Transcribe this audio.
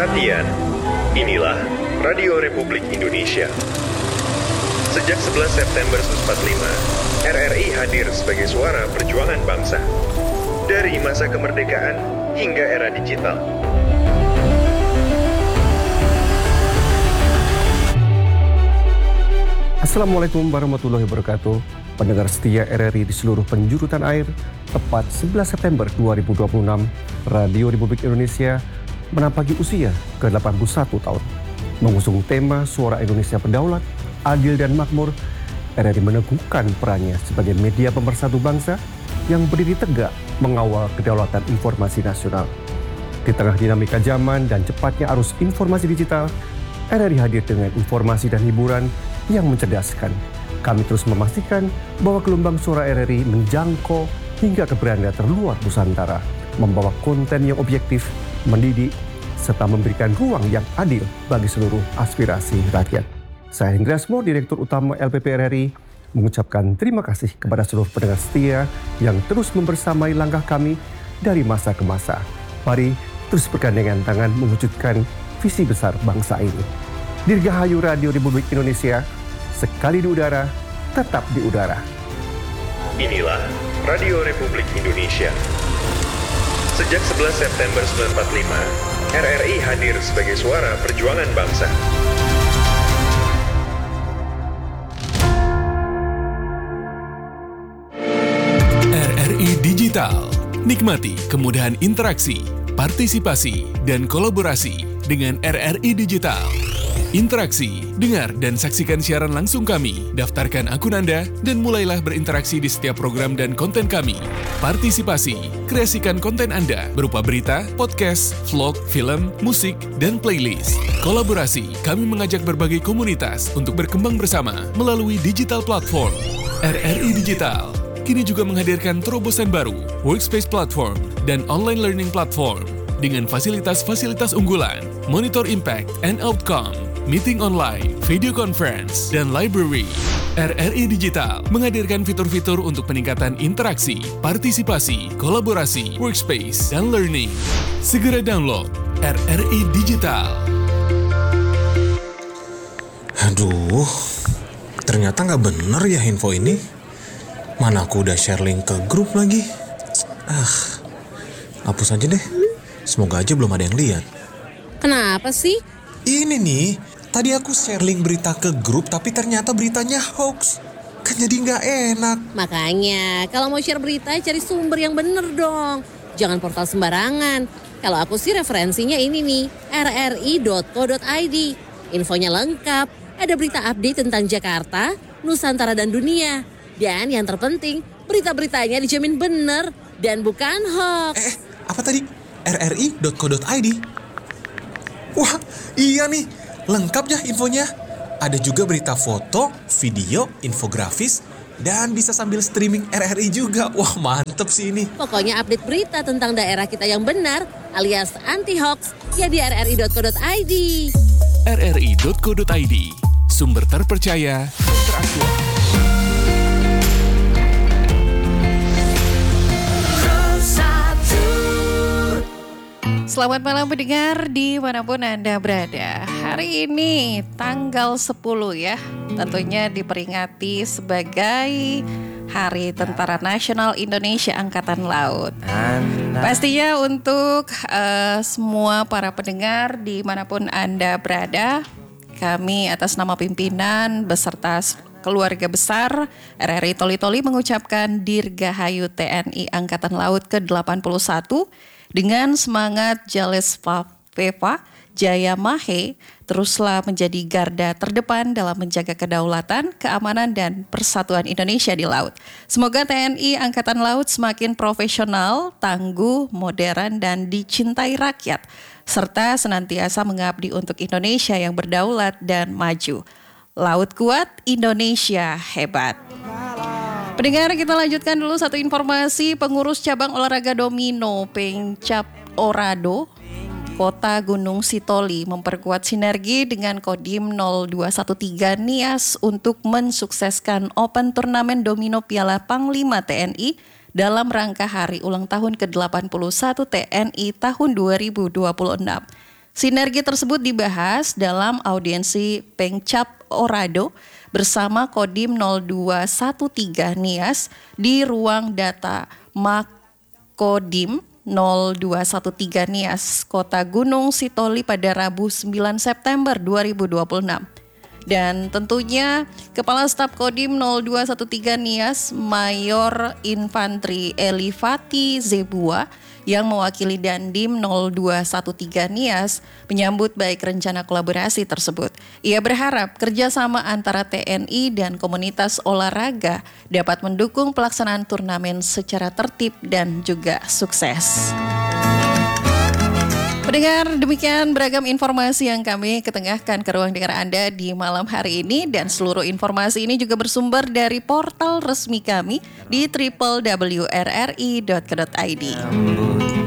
Perhatian, inilah Radio Republik Indonesia. Sejak 11 September 1945, RRI hadir sebagai suara perjuangan bangsa. Dari masa kemerdekaan hingga era digital. Assalamualaikum warahmatullahi wabarakatuh. Pendengar setia RRI di seluruh penjuru tanah air, tepat 11 September 2026, Radio Republik Indonesia menampaki usia ke-81 tahun. Mengusung tema Suara Indonesia Berdaulat, Adil dan Makmur, RRI meneguhkan perannya sebagai media pemersatu bangsa yang berdiri tegak mengawal kedaulatan informasi nasional. Di tengah dinamika zaman dan cepatnya arus informasi digital, RRI hadir dengan informasi dan hiburan yang mencerdaskan. Kami terus memastikan bahwa gelombang suara RRI menjangkau hingga ke beranda terluar Nusantara, membawa konten yang objektif, mendidik, serta memberikan ruang yang adil bagi seluruh aspirasi rakyat. Saya Hendra Asmo, Direktur Utama LPP RRI, mengucapkan terima kasih kepada seluruh pendengar setia yang terus membersamai langkah kami dari masa ke masa. Mari terus bergandengan tangan mewujudkan visi besar bangsa ini. Dirgahayu Radio Republik Indonesia, sekali di udara, tetap di udara. Inilah Radio Republik Indonesia. Sejak 11 September 1945, RRI hadir sebagai suara perjuangan bangsa. RRI Digital. Nikmati kemudahan interaksi, partisipasi, dan kolaborasi dengan RRI Digital. Interaksi, dengar dan saksikan siaran langsung kami, daftarkan akun Anda, dan mulailah berinteraksi di setiap program dan konten kami. Partisipasi, kreasikan konten Anda berupa berita, podcast, vlog, film, musik, dan playlist. Kolaborasi, kami mengajak berbagai komunitas untuk berkembang bersama melalui digital platform. RRI Digital kini juga menghadirkan terobosan baru, workspace platform, dan online learning platform dengan fasilitas-fasilitas unggulan, monitor impact and outcome, meeting online, video conference, dan library. RRI Digital menghadirkan fitur-fitur untuk peningkatan interaksi, partisipasi, kolaborasi, workspace, dan learning. Segera download RRI Digital. Aduh, ternyata nggak bener ya info ini. Mana aku udah share link ke grup lagi. Hapus aja deh. Semoga aja belum ada yang lihat. Kenapa sih? Ini nih, tadi aku share link berita ke grup tapi ternyata beritanya hoax. Kan jadi nggak enak. Makanya, kalau mau share berita cari sumber yang bener dong. Jangan portal sembarangan. Kalau aku sih referensinya ini nih, rri.co.id. Infonya lengkap, ada berita update tentang Jakarta, Nusantara dan dunia. Dan yang terpenting, berita-beritanya dijamin bener dan bukan hoax. Apa tadi? rri.co.id. Wah, iya nih, lengkap ya infonya. Ada juga berita foto, video, infografis, dan bisa sambil streaming RRI juga. Wah, mantep sih ini. Pokoknya update berita tentang daerah kita yang benar, alias anti-hoax, ya di rri.co.id. rri.co.id, sumber terpercaya dan teraktual. Selamat malam pendengar dimanapun Anda berada. Hari ini tanggal 10 ya, tentunya diperingati sebagai Hari Tentara Nasional Indonesia Angkatan Laut. Pastinya untuk semua para pendengar dimanapun Anda berada, kami atas nama pimpinan beserta keluarga besar RRI Toli-Toli mengucapkan Dirgahayu TNI Angkatan Laut ke-81 dengan semangat Jales Peva Jaya Mahe, teruslah menjadi garda terdepan dalam menjaga kedaulatan, keamanan, dan persatuan Indonesia di laut. Semoga TNI Angkatan Laut semakin profesional, tangguh, modern, dan dicintai rakyat, serta senantiasa mengabdi untuk Indonesia yang berdaulat dan maju. Laut kuat, Indonesia hebat. Pendengar, kita lanjutkan dulu satu informasi. Pengurus cabang olahraga domino Pencap Orado Kota Gunung Sitoli memperkuat sinergi dengan Kodim 0213 NIAS untuk mensukseskan Open Turnamen Domino Piala Panglima TNI dalam rangka Hari Ulang Tahun ke-81 TNI tahun 2026. Sinergi tersebut dibahas dalam audiensi Pengcap Orado bersama Kodim 0213 Nias di ruang data Makodim 0213 Nias, Kota Gunung Sitoli pada Rabu 9 September 2026. Dan tentunya Kepala Staf Kodim 0213 Nias, Mayor Infantri Elifati Zebua yang mewakili Dandim 0213 Nias menyambut baik rencana kolaborasi tersebut. Ia berharap kerjasama antara TNI dan komunitas olahraga dapat mendukung pelaksanaan turnamen secara tertib dan juga sukses. Pendengar, demikian beragam informasi yang kami ketengahkan ke ruang dengar Anda di malam hari ini, dan seluruh informasi ini juga bersumber dari portal resmi kami di www.rri.co.id.